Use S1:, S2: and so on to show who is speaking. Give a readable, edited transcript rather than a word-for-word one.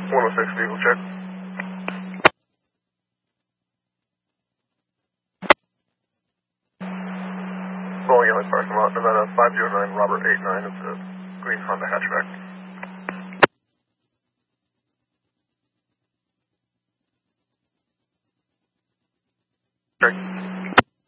S1: 106 vehicle check. Rolling Alley parking lot, Nevada 509 Robert 89 is a green Honda hatchback. Check.